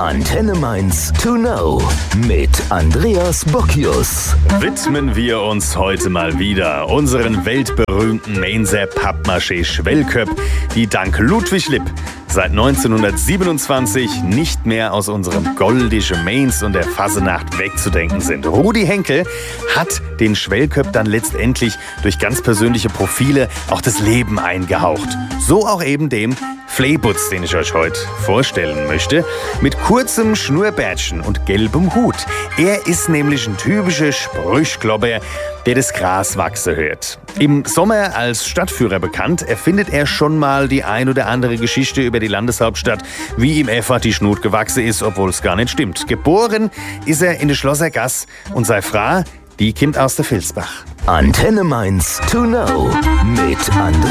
Antenne Mainz to know mit Andreas Bocchius. Widmen wir uns heute mal wieder unseren weltberühmten Mainzer Pappmaché-Schwellköpp, die dank Ludwig Lipp seit 1927 nicht mehr aus unserem goldischen Mainz und der Fasenacht wegzudenken sind. Rudi Henkel hat den Schwellköpp dann letztendlich durch ganz persönliche Profile auch das Leben eingehaucht. So auch eben dem Fleebutz, den ich euch heute vorstellen möchte, mit kurzem Schnurrbärtchen und gelbem Hut. Er ist nämlich ein typischer Sprüchklopper, der das Gras wachsen hört. Im Sommer als Stadtführer bekannt, erfindet er schon mal die ein oder andere Geschichte über die Landeshauptstadt, wie ihm einfach die Schnut gewachsen ist, obwohl es gar nicht stimmt. Geboren ist er in der Schlossergasse und seine Frau, die kommt aus der Vilsbach. Antenne Mainz to know mit Andreas